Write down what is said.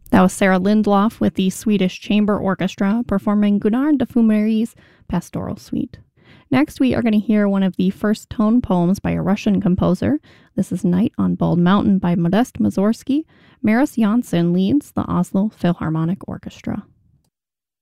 That was Sarah Lindlof with the Swedish Chamber Orchestra performing Gunnar de Fumeri's Pastoral Suite. Next, we are going to hear one of the first tone poems by a Russian composer. This is Night on Bald Mountain by Modest Mussorgsky. Maris Janssen leads the Oslo Philharmonic Orchestra.